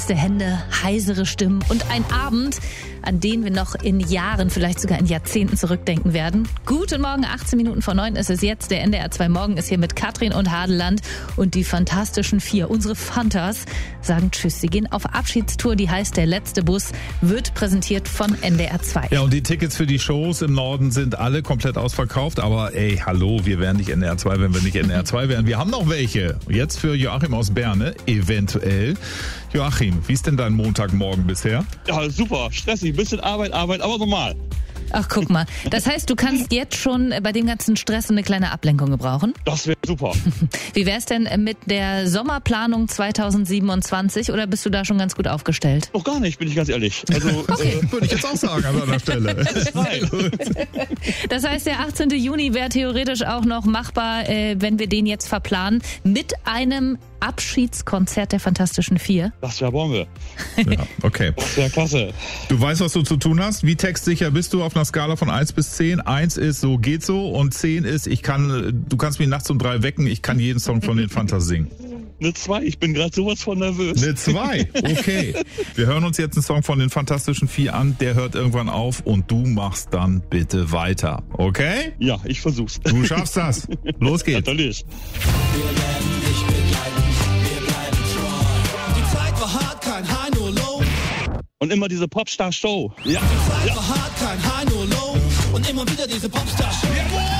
geschwitzte Hände, heisere Stimmen und ein Abend, an den wir noch in Jahren, vielleicht sogar in Jahrzehnten zurückdenken werden. Guten Morgen, 18 Minuten vor 9 ist es jetzt. Der NDR 2 Morgen ist hier mit Katrin und Hadeland und die Fantastischen Vier. Unsere Fantas sagen Tschüss. Sie gehen auf Abschiedstour, die heißt Der letzte Bus, wird präsentiert von NDR 2. Ja, und die Tickets für die Shows im Norden sind alle komplett ausverkauft. Aber ey, hallo, wir wären nicht NDR 2, wenn wir nicht NDR 2 wären. Wir haben noch welche. Jetzt für Joachim aus Berne, eventuell. Joachim, wie ist denn dein Montagmorgen bisher? Ja, super, stressig, bisschen Arbeit, aber normal. Ach, guck mal. Das heißt, du kannst jetzt schon bei dem ganzen Stress eine kleine Ablenkung gebrauchen? Das wäre super. Wie wär's denn mit der Sommerplanung 2027 oder bist du da schon ganz gut aufgestellt? Noch gar nicht, bin ich ganz ehrlich. Also, Okay. Würde ich jetzt auch sagen an deiner Stelle. Das heißt, der 18. Juni wäre theoretisch auch noch machbar, wenn wir den jetzt verplanen, mit einem Abschiedskonzert der Fantastischen Vier. Das wäre Bombe. Ja, okay. Das wäre klasse. Du weißt, was du zu tun hast. Wie textsicher bist du auf einer Skala von 1 bis 10? 1 ist so, geht so und 10 ist, du kannst mich nachts um 3 wecken, ich kann jeden Song von den Fantas singen. Eine 2, ich bin gerade sowas von nervös. Eine 2, okay. Wir hören uns jetzt einen Song von den Fantastischen Vier an, der hört irgendwann auf und du machst dann bitte weiter, okay? Ja, ich versuch's. Du schaffst das. Los geht's. Natürlich. Wir werden dich begleiten, wir bleiben treu. Die Zeit war hart, kein High, nur Low. Und immer diese Popstar-Show. Ja. Die Zeit war hart, kein High, nur Low. Und immer wieder diese Popstar-Show.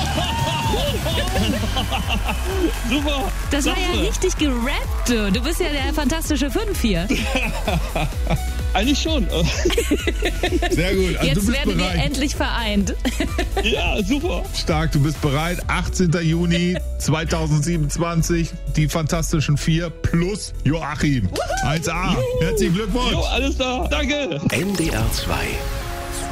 Super. Das war ja Klasse. richtig gerappt, du. Du bist ja der Fantastische Fünf hier. Eigentlich schon. Sehr gut. Also Jetzt du bist werden wir bereit. endlich vereint. Ja, super. Stark, du bist bereit. 18. Juni 2027, die Fantastischen Vier plus Joachim. 1A. Herzlichen Glückwunsch. Jo, alles da. Danke. NDR 2